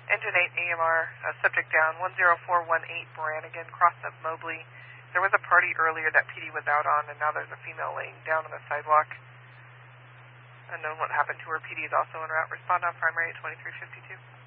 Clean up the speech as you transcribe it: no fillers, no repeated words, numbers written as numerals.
Engine 8 AMR, subject down, 10418 Brannigan, cross of Mobley. There was a party earlier that PD was out on, and now there's a female laying down on the sidewalk. Unknown what happened to her. PD is also en route. Respond on primary at 2352.